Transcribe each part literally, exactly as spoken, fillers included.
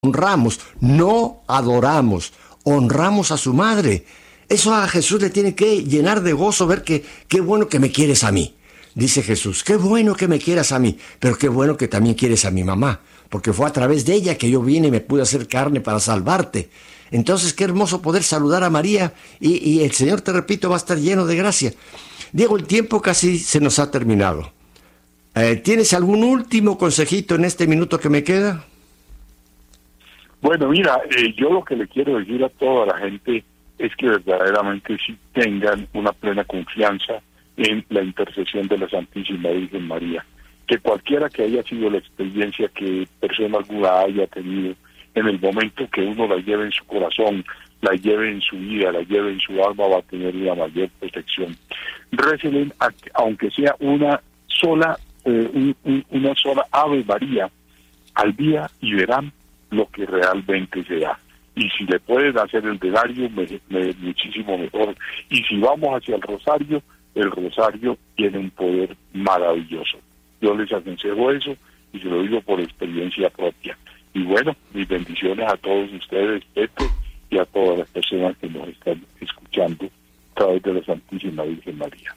honramos, no adoramos, honramos a su madre. Eso a Jesús le tiene que llenar de gozo ver que qué bueno que me quieres a mí. Dice Jesús, qué bueno que me quieras a mí, pero qué bueno que también quieres a mi mamá, porque fue a través de ella que yo vine y me pude hacer carne para salvarte. Entonces, qué hermoso poder saludar a María y, y el Señor, te repito, va a estar lleno de gracia. Diego, el tiempo casi se nos ha terminado. Eh, ¿Tienes algún último consejito en este minuto que me queda? Bueno, mira, eh, yo lo que le quiero decir a toda la gente es que verdaderamente sí tengan una plena confianza en la intercesión de la Santísima Virgen María. Que cualquiera que haya sido la experiencia que persona alguna haya tenido, en el momento que uno la lleve en su corazón, la lleve en su vida, la lleve en su alma, va a tener una mayor protección. Recen, aunque sea una sola, eh, un, un, una sola Ave María al día, y verán lo que realmente se da. Y si le pueden hacer el denario, me, me, muchísimo mejor. Y si vamos hacia el rosario, el rosario tiene un poder maravilloso. Yo les aconsejo eso y se lo digo por experiencia propia. Y bueno, mis bendiciones a todos ustedes, Pepe, y a todas las personas que nos están escuchando a través de la Santísima Virgen María.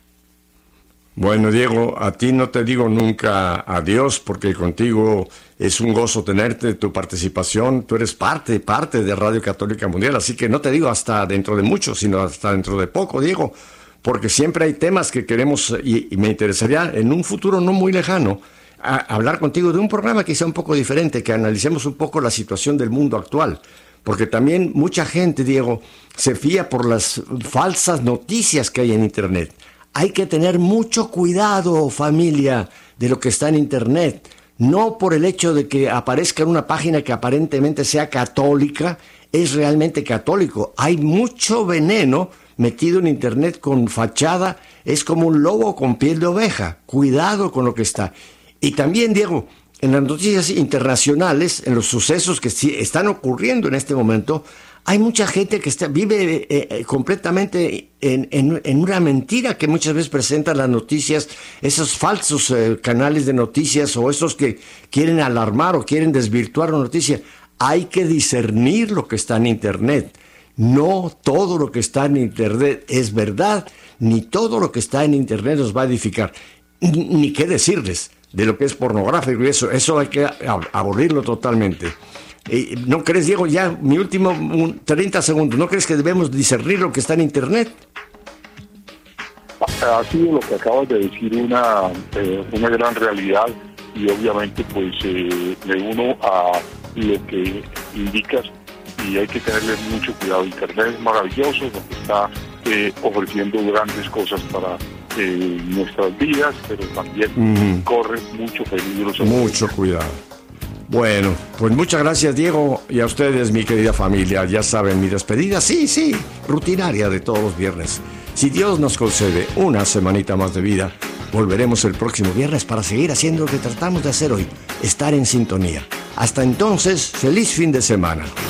Bueno, Diego, a ti no te digo nunca adiós, porque contigo es un gozo tenerte, tu participación, tú eres parte, parte de Radio Católica Mundial, así que no te digo hasta dentro de mucho, sino hasta dentro de poco, Diego, porque siempre hay temas que queremos, y, y me interesaría en un futuro no muy lejano, a, hablar contigo de un programa que sea un poco diferente, que analicemos un poco la situación del mundo actual, porque también mucha gente, Diego, se fía por las falsas noticias que hay en Internet. Hay que tener mucho cuidado, familia, de lo que está en Internet. No por el hecho de que aparezca en una página que aparentemente sea católica, es realmente católico. Hay mucho veneno metido en Internet con fachada. Es como un lobo con piel de oveja. Cuidado con lo que está. Y también, Diego, en las noticias internacionales, en los sucesos que sí están ocurriendo en este momento, hay mucha gente que está, vive eh, eh, completamente en, en, en una mentira que muchas veces presentan las noticias, esos falsos eh, canales de noticias o esos que quieren alarmar o quieren desvirtuar la noticia. Hay que discernir lo que está en Internet. No todo lo que está en Internet es verdad, ni todo lo que está en Internet nos va a edificar. Ni, ni qué decirles de lo que es pornográfico y eso, eso hay que abolirlo totalmente. Eh, ¿No crees, Diego, ya mi último un, treinta segundos, ¿no crees que debemos discernir lo que está en Internet? Ha sido lo que acabas de decir una, eh, una gran realidad, y obviamente pues eh, me uno a lo que indicas, y hay que tenerle mucho cuidado. Internet es maravilloso, porque está eh, ofreciendo grandes cosas para eh, nuestras vidas, pero también mm. corre mucho peligro. Mucho cuidado. Bueno, pues muchas gracias, Diego, y a ustedes, mi querida familia. Ya saben, mi despedida, sí, sí, rutinaria de todos los viernes. Si Dios nos concede una semanita más de vida, volveremos el próximo viernes para seguir haciendo lo que tratamos de hacer hoy, estar en sintonía. Hasta entonces, feliz fin de semana.